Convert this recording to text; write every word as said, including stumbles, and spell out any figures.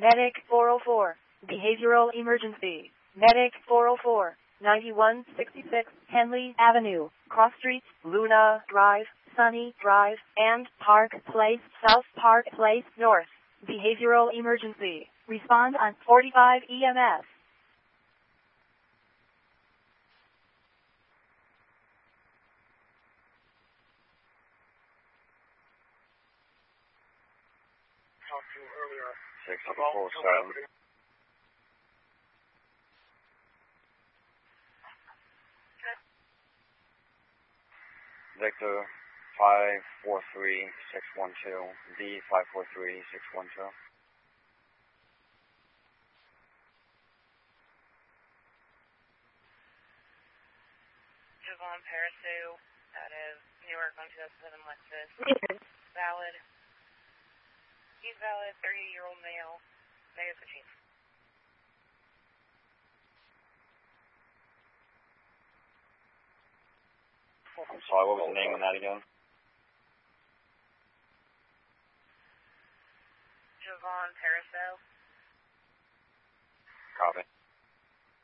Medic four oh four. Behavioral emergency. Medic four oh four. ninety-one sixty-six Henley Avenue, Cross Street, Luna Drive, Sunny Drive, and Park Place, South Park Place North. Behavioral emergency. Respond on forty-five E M S. Talked to earlier. six four seven. Victor five four three six one two. V five four three six one two. Javon Pariseau, out of Newark on two thousand seven Lexus. Valid. He's valid, thirty-year-old male, negative fifteen. I'm sorry, what was the name on that again? Javon Pariseau. Copy.